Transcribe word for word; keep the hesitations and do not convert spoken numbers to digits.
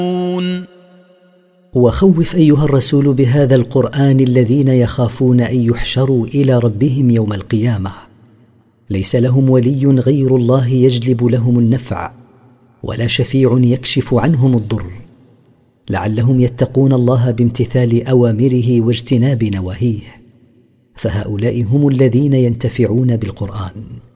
وخوف أيها الرسول بهذا القرآن الذين يخافون أن يحشروا إلى ربهم يوم القيامة ليس لهم ولي غير الله يجلب لهم النفع ولا شفيع يكشف عنهم الضر، لعلهم يتقون الله بامتثال أوامره واجتناب نواهيه، فهؤلاء هم الذين ينتفعون بالقرآن.